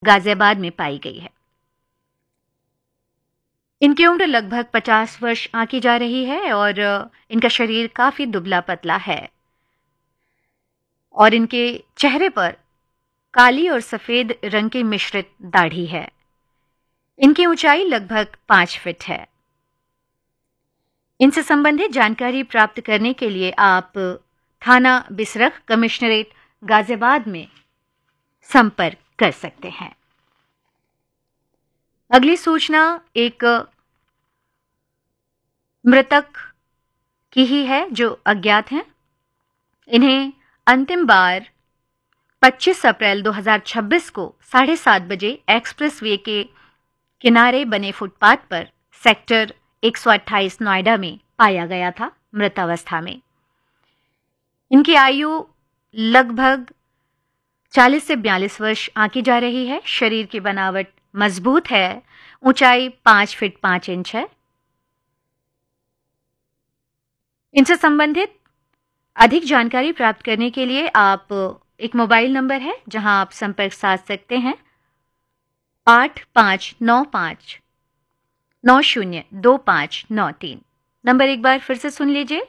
गाजियाबाद में पाई गई है। इनकी उम्र लगभग 50 वर्ष आंकी जा रही है और इनका शरीर काफी दुबला पतला है और इनके चेहरे पर काली और सफेद रंग की मिश्रित दाढ़ी है। इनकी ऊंचाई लगभग 5 फीट है। इनसे संबंधित जानकारी प्राप्त करने के लिए आप थाना बिसरख, कमिश्नरेट गाजियाबाद में संपर्क कर सकते हैं। अगली सूचना एक मृतक की ही है जो अज्ञात हैं। इन्हें अंतिम बार 25 अप्रैल 2026 को 7:30 बजे एक्सप्रेस वे के किनारे बने फुटपाथ पर सेक्टर 128 नोएडा में पाया गया था मृतावस्था में। इनकी आयु लगभग 40 से 42 वर्ष आंकी जा रही है। शरीर की बनावट मजबूत है। ऊंचाई 5 फीट 5 इंच है। इनसे संबंधित अधिक जानकारी प्राप्त करने के लिए आप एक मोबाइल नंबर है जहां आप संपर्क साध सकते हैं 8595902593। नंबर एक बार फिर से सुन लीजिए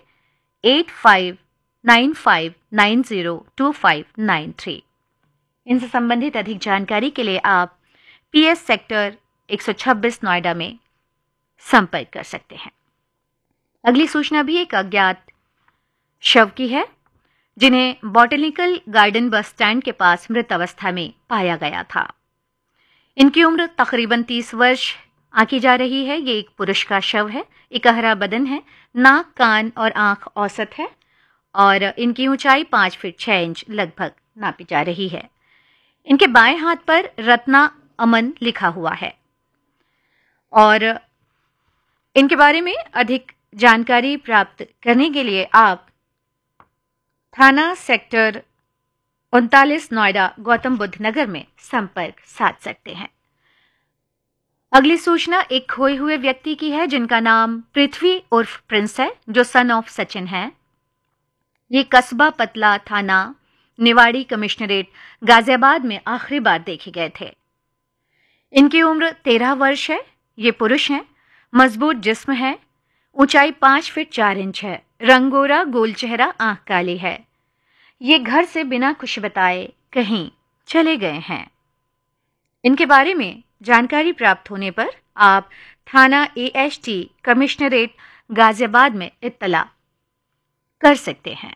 8595902593। इनसे संबंधित अधिक जानकारी के लिए आप पीएस सेक्टर 126 नोएडा में संपर्क कर सकते हैं। अगली सूचना भी एक अज्ञात शव की है जिन्हें बॉटनिकल गार्डन बस स्टैंड के पास मृत अवस्था में पाया गया था। इनकी उम्र तकरीबन 30 वर्ष आंकी जा रही है। ये एक पुरुष का शव है। इकहरा बदन है। नाक, कान और आंख औसत है और इनकी ऊंचाई 5 फीट 6 इंच लगभग नापी जा रही है। इनके बाएं हाथ पर रत्ना अमन लिखा हुआ है और इनके बारे में अधिक जानकारी प्राप्त करने के लिए आप थाना सेक्टर 39 नोएडा गौतम बुद्ध नगर में संपर्क साध सकते हैं। अगली सूचना एक खोए हुए व्यक्ति की है जिनका नाम पृथ्वी उर्फ प्रिंस है, जो सन ऑफ सचिन है। ये कस्बा पतला, थाना निवाड़ी, कमिश्नरेट गाजियाबाद में आखिरी बार देखे गए थे। इनकी उम्र 13 वर्ष है। ये पुरुष हैं। मजबूत जिस्म है। ऊंचाई 5 फीट 4 इंच है। रंग गोरा, गोल चेहरा, आंख काली है। ये घर से बिना कुछ बताए कहीं चले गए हैं। इनके बारे में जानकारी प्राप्त होने पर आप थाना एएसटी कमिश्नरेट गाजियाबाद में इत्तला कर सकते हैं।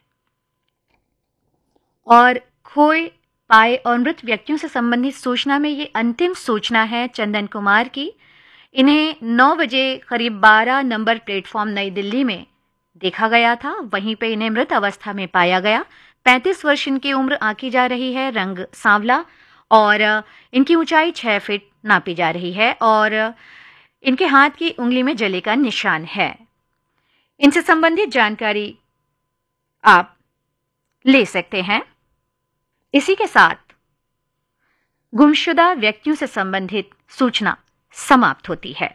और खोए पाए और मृत व्यक्तियों से संबंधित सूचना में ये अंतिम सूचना है चंदन कुमार की। इन्हें 9 बजे करीब 12 नंबर प्लेटफॉर्म नई दिल्ली में देखा गया था। वहीं पे इन्हें मृत अवस्था में पाया गया। 35 वर्ष इनकी उम्र आंकी जा रही है। रंग सांवला और इनकी ऊंचाई 6 फीट नापी जा रही है और इनके हाथ की उंगली में जले का निशान है। इनसे संबंधित जानकारी आप ले सकते हैं। इसी के साथ गुमशुदा व्यक्तियों से संबंधित सूचना समाप्त होती है।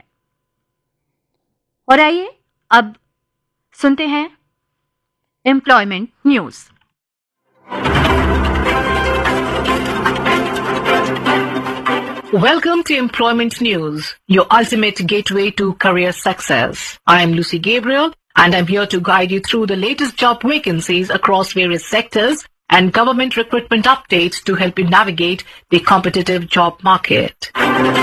और आइए अब सुनते हैं employment news. Welcome to Employment News, your ultimate gateway to career success. I am Lucy Gabriel and I'm here to guide you through the latest job vacancies across various sectors and government recruitment updates to help you navigate the competitive job market.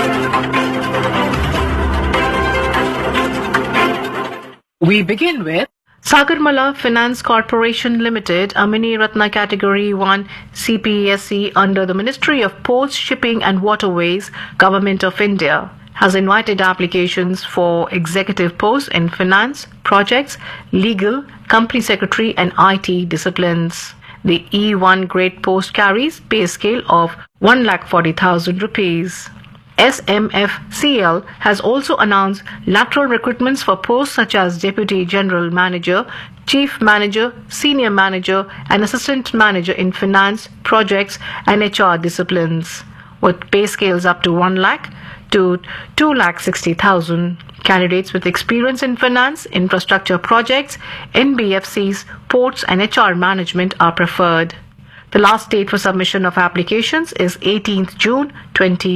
We begin with Sagarmala Finance Corporation Limited, a mini Ratna Category 1 CPSE under the Ministry of Ports, Shipping and Waterways, Government of India, has invited applications for executive posts in finance, projects, legal, company secretary and IT disciplines. The E1 grade post carries pay scale of 1,40,000 rupees. SMFCL has also announced lateral recruitments for posts such as Deputy General Manager, Chief Manager, Senior Manager and Assistant Manager in Finance, Projects and HR disciplines, with pay scales up to 1 lakh to 2,60,000. Candidates with experience in finance, infrastructure projects, NBFCs, ports and HR management are preferred. The last date for submission of applications is 18th June 2020.